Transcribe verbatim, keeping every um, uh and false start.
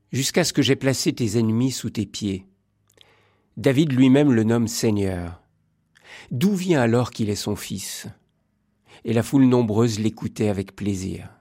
jusqu'à ce que j'aie placé tes ennemis sous tes pieds. » David lui-même le nomme Seigneur. D'où vient alors qu'il est son fils ? Et la foule nombreuse l'écoutait avec plaisir.